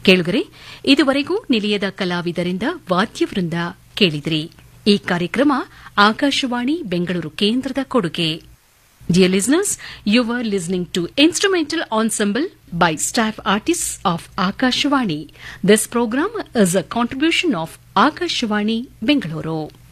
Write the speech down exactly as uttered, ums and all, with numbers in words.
ಕೇಳುಗರೆ, ಇದುವರೆಗೂ ನಿಲಯದ ಕಲಾವಿದರಿಂದ ವಾದ್ಯವೃಂದ ಕೇಳಿದ್ರಿ. ಈ ಕಾರ್ಯಕ್ರಮ ಆಕಾಶವಾಣಿ ಬೆಂಗಳೂರು ಕೇಂದ್ರದ ಕೊಡುಗೆ. Dear listeners, you were listening to Instrumental Ensemble by staff artists of Akashvani. This program is a contribution of Akashvani Bengaluru.